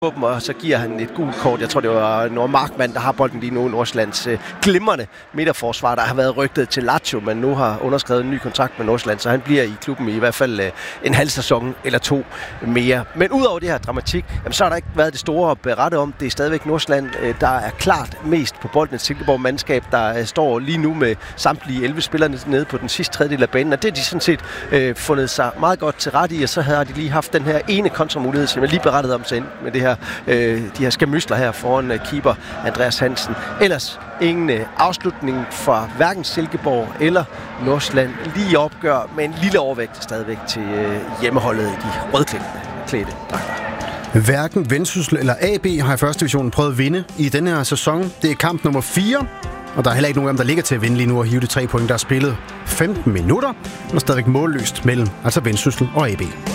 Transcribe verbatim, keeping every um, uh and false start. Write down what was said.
på dem, og så giver han et gult kort. Jeg tror, det var Nord Markmann, der har bolden lige nu. Nordsjællands øh, glimrende midterforsvar, der har været rygtet til Lazio, men nu har underskrevet en ny kontrakt med Nordsjælland, så han bliver i klubben i, i hvert fald øh, en halv sæson eller to mere. Men udover det her dramatik, jamen, så har der ikke været det store at berette om. Det er stadigvæk Nordsjælland, øh, der er klart mest på bolden. Et Silkeborg-mandskab, der øh, står lige nu med samtlige elleve spillerne nede på den sidste tredjedel af banen, og det har de sådan set øh, fundet sig meget godt til ret i, og så har de lige haft den her ene kontramulighed, som jeg lige berettede om sig med det her Øh, de her skærmysler her foran uh, keeper Andreas Hansen. Ellers ingen uh, afslutning fra hverken Silkeborg eller Nordsjælland. Lige opgør med en lille overvægt stadigvæk til uh, hjemmeholdet i de rødklædte dragter. Hverken Vendsyssel eller A B har i første division prøvet at vinde i denne her sæson. Det er kamp nummer fire, og der er heller ikke nogen af dem, der ligger til at vinde lige nu og hive de tre point, der er spillet femten minutter. Der er stadigvæk målløst mellem altså Vendsyssel og A B.